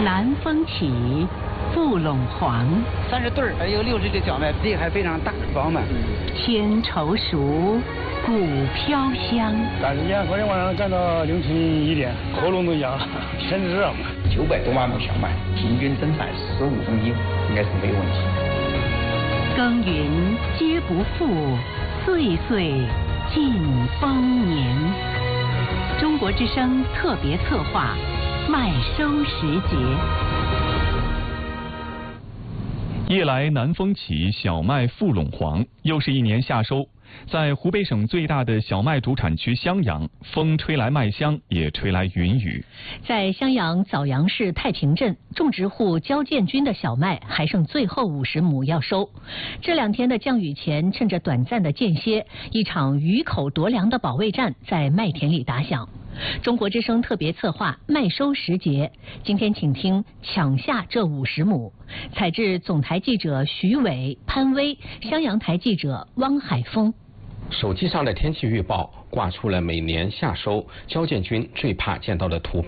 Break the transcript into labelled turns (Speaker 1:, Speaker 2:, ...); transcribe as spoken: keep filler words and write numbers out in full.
Speaker 1: 南风起，富陇黄。
Speaker 2: 三十对儿，还有六十个小麦，地还非常大饱满。
Speaker 1: 天稠熟，谷飘香。
Speaker 3: 赶时间，昨天晚上干到凌晨一点，喉咙都哑了，天热嘛。
Speaker 4: 九百多万亩小麦，平均增产十五公斤，应该是没有问题。
Speaker 1: 耕耘皆不负，岁岁尽丰年。中国之声特别策划，麦收时节。
Speaker 5: 夜来南风起，小麦富陇黄，又是一年夏收。在湖北省最大的小麦主产区襄阳，风吹来麦香，也吹来云雨。
Speaker 6: 在襄阳枣阳市太平镇，种植户焦建军的小麦还剩最后五十亩要收。这两天的降雨前，趁着短暂的间歇，一场雨口夺粮的保卫战在麦田里打响。中国之声特别策划麦收时节，今天请听抢下这五十亩。采制总台记者徐伟、潘威，襄阳台记者汪海峰。
Speaker 7: 手机上的天气预报挂出了每年夏收焦建军最怕见到的图